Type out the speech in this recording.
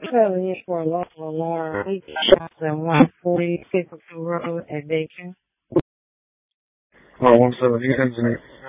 Calling in for a local alarm. 140 Pickleton Road at Bacon. Oh, 117 incident.